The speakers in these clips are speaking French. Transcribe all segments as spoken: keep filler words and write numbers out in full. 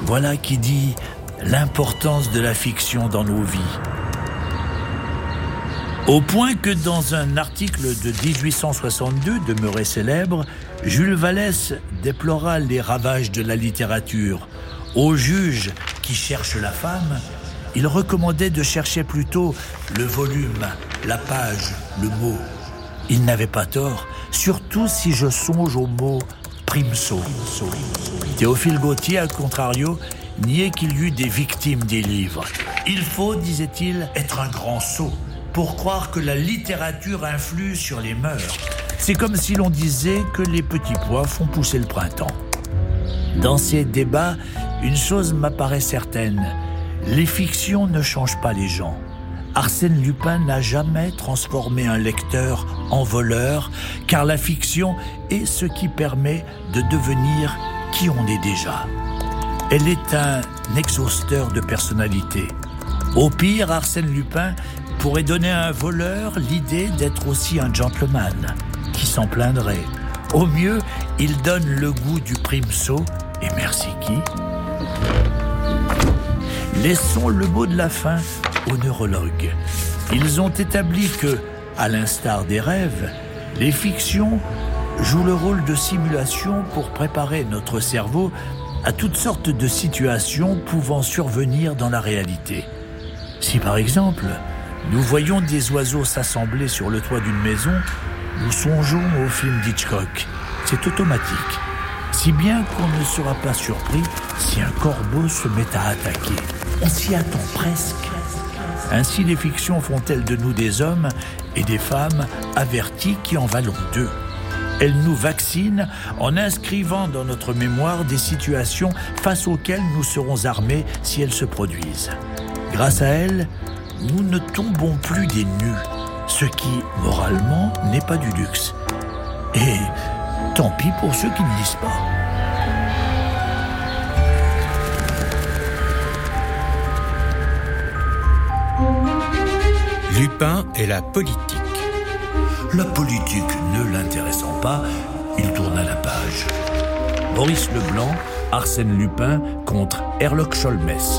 Voilà qui dit l'importance de la fiction dans nos vies. Au point que dans un article de dix-huit cent soixante-deux demeuré célèbre, Jules Vallès déplora les ravages de la littérature. Au juge qui cherche la femme, il recommandait de chercher plutôt le volume, la page, le mot. Il n'avait pas tort, surtout si je songe au mot primso. Théophile Gautier, à contrario, niait qu'il y eût des victimes des livres. Il faut, disait-il, être un grand sot pour croire que la littérature influe sur les mœurs. C'est comme si l'on disait que les petits pois font pousser le printemps. Dans ces débats, une chose m'apparaît certaine. Les fictions ne changent pas les gens. Arsène Lupin n'a jamais transformé un lecteur en voleur, car la fiction est ce qui permet de devenir qui on est déjà. Elle est un exhausteur de personnalité. Au pire, Arsène Lupin pourrait donner à un voleur l'idée d'être aussi un gentleman. Qui s'en plaindrait? Au mieux, il donne le goût du primso, et merci qui? Laissons le mot de la fin aux neurologues. Ils ont établi que, à l'instar des rêves, les fictions jouent le rôle de simulation pour préparer notre cerveau à toutes sortes de situations pouvant survenir dans la réalité. Si par exemple, nous voyons des oiseaux s'assembler sur le toit d'une maison, nous songeons au film d'Hitchcock. C'est automatique. Si bien qu'on ne sera pas surpris si un corbeau se met à attaquer. On s'y attend presque. Ainsi, les fictions font-elles de nous des hommes et des femmes avertis qui en valent deux. Elles nous vaccinent en inscrivant dans notre mémoire des situations face auxquelles nous serons armés si elles se produisent. Grâce à elles, nous ne tombons plus des nus, ce qui, moralement, n'est pas du luxe. Et tant pis pour ceux qui ne lisent pas. Lupin et la politique. La politique ne l'intéressant pas, il tourna la page. Maurice Leblanc, Arsène Lupin contre Herlock Sholmès.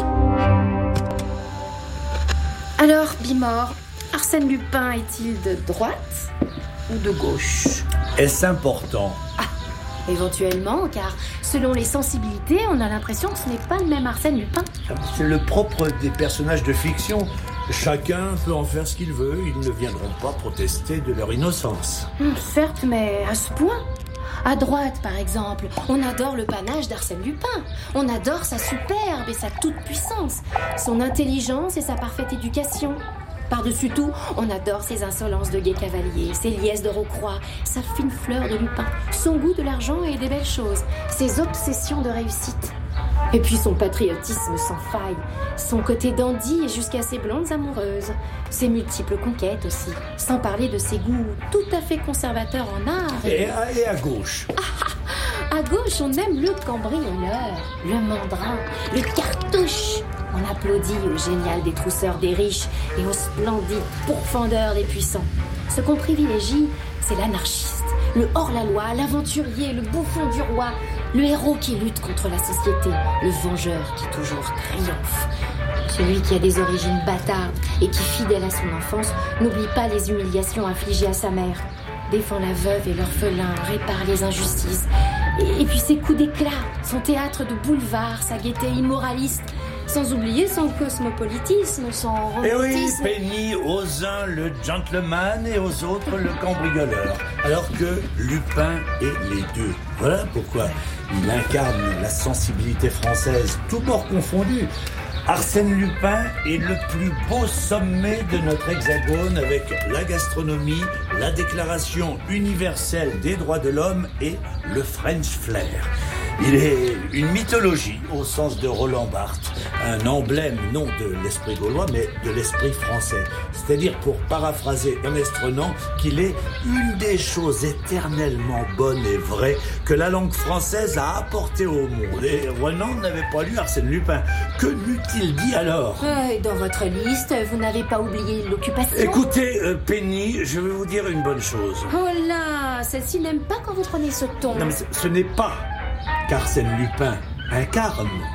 Alors, Bimor, Arsène Lupin est-il de droite ou de gauche? Est-ce important? Ah, éventuellement, car selon les sensibilités, on a l'impression que ce n'est pas le même Arsène Lupin. C'est le propre des personnages de fiction. Chacun peut en faire ce qu'il veut, ils ne viendront pas protester de leur innocence. Hum, certes, mais à ce point. À droite, par exemple, on adore le panache d'Arsène Lupin. On adore sa superbe et sa toute-puissance, son intelligence et sa parfaite éducation. Par-dessus tout, on adore ses insolences de gai cavalier, ses liesses de Rocroi, sa fine fleur de Lupin, son goût de l'argent et des belles choses, ses obsessions de réussite. Et puis son patriotisme sans faille, son côté dandy et jusqu'à ses blondes amoureuses, ses multiples conquêtes aussi, sans parler de ses goûts tout à fait conservateurs en art. Et, et, à, et à gauche ah, À gauche, on aime le cambrioleur, le mandrin, le cartouche. On applaudit au génial détrousseur des riches et au splendide pourfendeur des puissants. Ce qu'on privilégie, c'est l'anarchiste, le hors-la-loi, l'aventurier, le bouffon du roi, le héros qui lutte contre la société, le vengeur qui toujours triomphe. Celui qui a des origines bâtardes et qui, fidèle à son enfance, n'oublie pas les humiliations infligées à sa mère, défend la veuve et l'orphelin, répare les injustices. Et, et puis ses coups d'éclat, son théâtre de boulevard, sa gaieté immoraliste, sans oublier son cosmopolitisme, son romantisme. Et oui, Penny, aux uns le gentleman et aux autres le cambrioleur. Alors que Lupin est les deux. Voilà pourquoi il incarne la sensibilité française, tout bord confondu. Arsène Lupin est le plus beau sommet de notre hexagone avec la gastronomie, la déclaration universelle des droits de l'homme et le French flair. Il est une mythologie au sens de Roland Barthes, un emblème non de l'esprit gaulois mais de l'esprit français. C'est-à-dire, pour paraphraser Ernest Renan, qu'il est une des choses éternellement bonnes et vraies que la langue française a apportées au monde. Et Renan n'avait pas lu Arsène Lupin. Que n'eût-il dit alors ? euh, Dans votre liste, vous n'avez pas oublié l'occupation ? Écoutez, euh, Penny, je vais vous dire une bonne chose. Oh là, celle-ci n'aime pas quand vous prenez ce ton. Non mais ce, ce n'est pas qu'Arsène Lupin incarne